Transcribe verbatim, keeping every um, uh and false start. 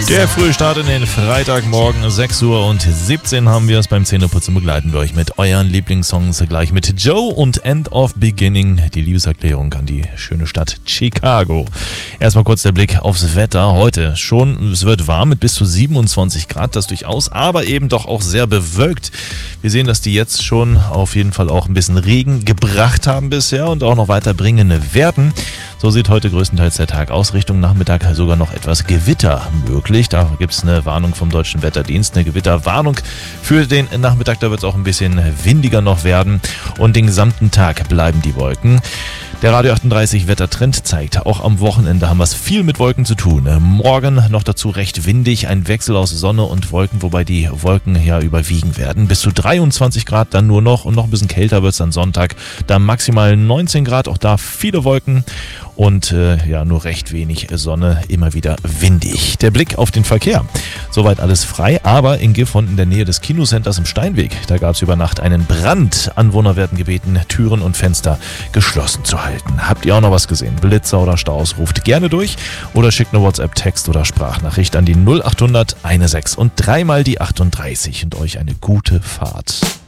Der frühe Start in den Freitagmorgen, sechs Uhr und siebzehn haben wir es beim Zähneputzen, begleiten wir euch mit euren Lieblingssongs, gleich mit Joe und End of Beginning, die Liebeserklärung an die schöne Stadt Chicago. Erstmal kurz der Blick aufs Wetter. Heute schon, es wird warm mit bis zu siebenundzwanzig Grad, das durchaus, aber eben doch auch sehr bewölkt. Wir sehen, dass die jetzt schon auf jeden Fall auch ein bisschen Regen gebracht haben bisher und auch noch weiter bringen werden. So sieht heute größtenteils der Tag aus. Richtung Nachmittag sogar noch etwas Gewitter möglich. Da gibt es eine Warnung vom Deutschen Wetterdienst, eine Gewitterwarnung für den Nachmittag. Da wird es auch ein bisschen windiger noch werden und den gesamten Tag bleiben die Wolken. Der Radio achtunddreißig Wettertrend zeigt, auch am Wochenende haben wir es viel mit Wolken zu tun. Morgen noch dazu recht windig, ein Wechsel aus Sonne und Wolken, wobei die Wolken ja überwiegen werden. Bis zu dreiundzwanzig Grad dann nur noch und noch ein bisschen kälter wird es dann Sonntag. Da maximal neunzehn Grad, auch da viele Wolken und äh, ja nur recht wenig Sonne, immer wieder windig. Der Blick auf den Verkehr. Soweit alles frei, aber in Gifhorn in der Nähe des Kinocenters im Steinweg, da gab es über Nacht einen Brand. Anwohner werden gebeten, Türen und Fenster geschlossen zu halten. Habt ihr auch noch was gesehen? Blitzer oder Staus? Ruft gerne durch oder schickt eine WhatsApp, Text oder Sprachnachricht an die null achthundert sechzehn und dreimal die achtunddreißig und euch eine gute Fahrt.